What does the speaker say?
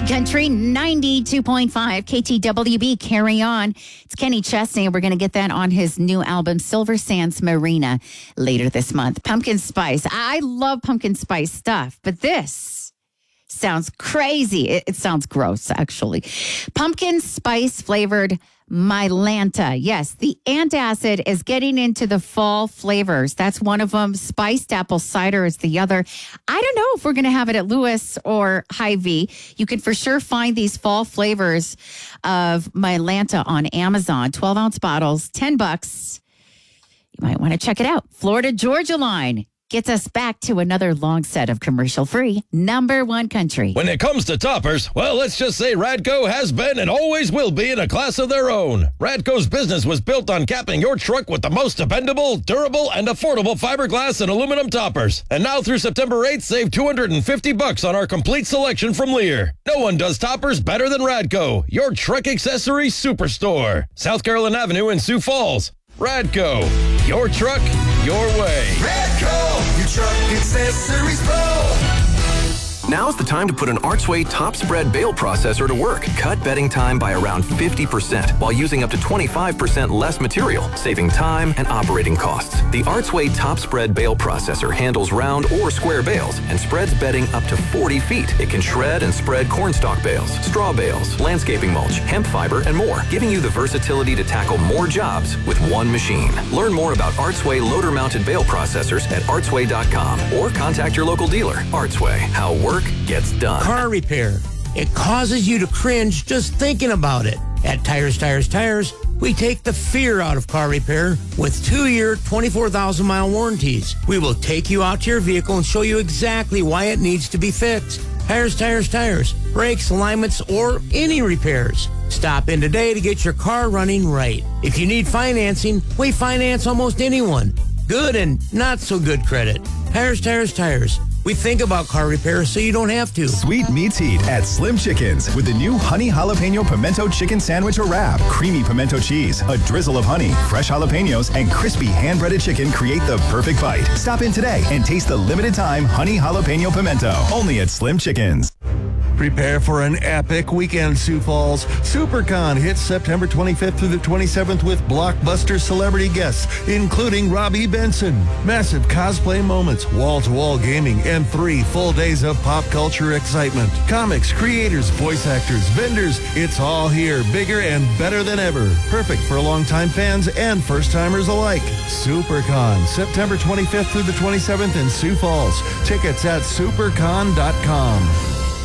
Big Country 92.5 KTWB. Carry on. It's Kenny Chesney. We're going to get that on his new album, Silver Sands Marina, later this month. Pumpkin spice. I love pumpkin spice stuff, but this sounds crazy. It sounds gross, actually. Pumpkin spice flavored Mylanta. Yes, the antacid is getting into the fall flavors. That's one of them. Spiced apple cider is the other. I don't know if we're going to have it at Lewis or Hy-Vee. You can for sure find these fall flavors of Mylanta on Amazon. 12-ounce bottles, $10. You might want to check it out. Florida Georgia Line gets us back to another long set of commercial-free number one country. When it comes to toppers, well, let's just say Radco has been and always will be in a class of their own. Radco's business was built on capping your truck with the most dependable, durable, and affordable fiberglass and aluminum toppers. And now through September 8th, save $250 on our complete selection from Lear. No one does toppers better than Radco, your truck accessory superstore. South Carolina Avenue in Sioux Falls. Radco, your truck, your way. Radco, your truck accessories pro. Now's the time to put an Archway top spread bale processor to work. Cut bedding time by around 50% while using up to 25% less material, saving time and operating costs. The Archway top spread bale processor handles round or square bales and spreads bedding up to 40 feet. It can shred and spread cornstalk bales, straw bales, landscaping mulch, hemp fiber, and more, giving you the versatility to tackle more jobs with one machine. Learn more about Archway loader-mounted bale processors at archway.com or contact your local dealer. Archway, how work gets done. Car repair. It causes you to cringe just thinking about it. At Tires, we take the fear out of car repair with 2-year, 24,000-mile warranties. We will take you out to your vehicle and show you exactly why it needs to be fixed. Tires. Brakes, alignments, or any repairs. Stop in today to get your car running right. If you need financing, we finance almost anyone. Good and not so good credit. Tires. We think about car repair so you don't have to. Sweet meets heat at Slim Chickens with the new honey jalapeno pimento chicken sandwich or wrap. Creamy pimento cheese, a drizzle of honey, fresh jalapenos, and crispy hand-breaded chicken create the perfect bite. Stop in today and taste the limited time honey jalapeno pimento. Only at Slim Chickens. Prepare for an epic weekend, Sioux Falls. SuperCon hits September 25th through the 27th with blockbuster celebrity guests, including Robbie Benson. Massive cosplay moments, wall-to-wall gaming, and 3 full days of pop culture excitement. Comics, creators, voice actors, vendors, it's all here, bigger and better than ever. Perfect for longtime fans and first-timers alike. SuperCon, September 25th through the 27th in Sioux Falls. Tickets at supercon.com.